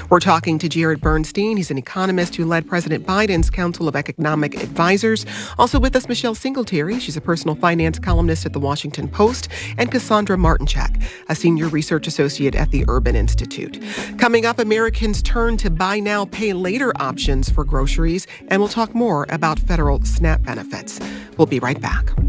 We're talking to Jared Bernstein. He's an economist who led President Biden's Council of Economic Advisors. Also with us, Michelle Singletary. She's a personal finance columnist at The Washington Post, and Cassandra Martinchak, a senior research associate at the Urban Institute. Coming up, Americans turn to buy now, pay later options for groceries, and we'll talk more about federal SNAP benefits. We'll be right back.